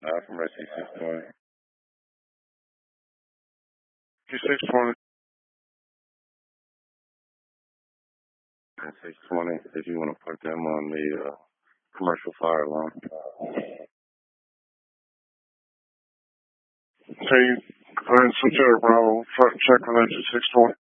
From Rescue 620. G620. And 620, if you want to put them on the commercial fire alarm. Okay, go ahead and switch over, Bravo. Front check related to 620.